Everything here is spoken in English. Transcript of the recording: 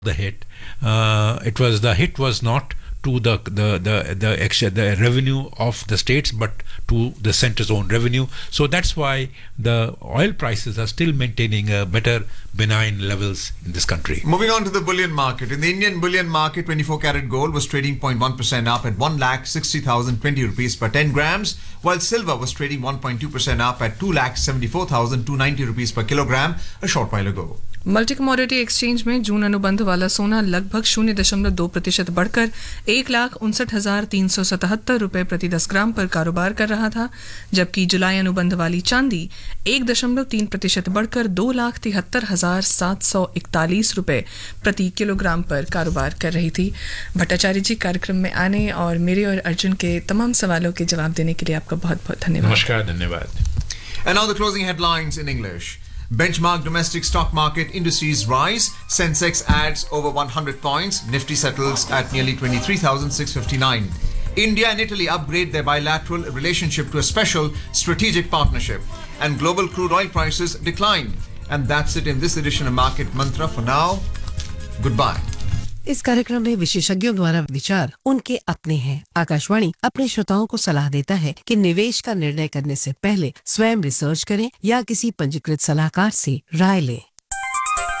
the hit. The hit was not to the revenue of the states, but to the centre's own revenue. So that's why the oil prices are still maintaining better benign levels in this country. Moving on to the bullion market. In the Indian bullion market, 24 karat gold was trading 0.1% up at 1,60,020 rupees per 10 grams, while silver was trading 1.2% up at 2,74,290 rupees per kilogram a short while ago. Multi commodity exchange में जून अनुबंध वाला सोना लगभग 0.2% बढ़कर 1,59,377 रुपए प्रति 10 ग्राम पर कारोबार कर रहा था, जबकि जुलाई अनुबंध वाली चांदी 1.3% बढ़कर 2,73,741 रुपए प्रति किलोग्राम पर कारोबार कर रही थी। भट्टाचार्य जी, कार्यक्रम में आने और मेरे और अर्जुन के तमाम सवालों के जवाब देने के लिए आपका बहुत बहुत धन्यवाद। नमस्कार, धन्यवाद। And now the closing headlines in English. Benchmark domestic stock market indices rise. Sensex adds over 100 points. Nifty settles at nearly 23,659. India and Italy upgrade their bilateral relationship to a special strategic partnership. And global crude oil prices decline. And that's it in this edition of Market Mantra. For now, goodbye. इस कार्यक्रम में विशेषज्ञों द्वारा विचार उनके अपने हैं। आकाशवाणी अपने श्रोताओं को सलाह देता है कि निवेश का निर्णय करने से पहले स्वयं रिसर्च करें या किसी पंजीकृत सलाहकार से राय लें।